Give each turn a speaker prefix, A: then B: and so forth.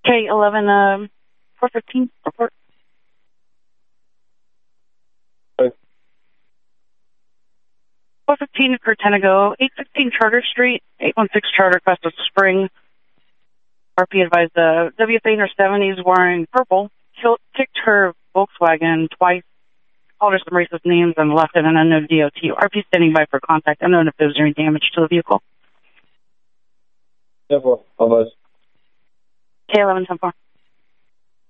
A: K11, 415, report.
B: Okay.
A: 415 Curtenago, 816 Charter Street, 816 Charter, Crest Spring. RP advised the WFA in her 70s wearing purple, kicked her Volkswagen twice, called her some racist names, and left it in an unknown DOT. RP standing by for contact. Unknown if there's any damage to the vehicle.
B: Therefore, almost.
A: K11, 10-4.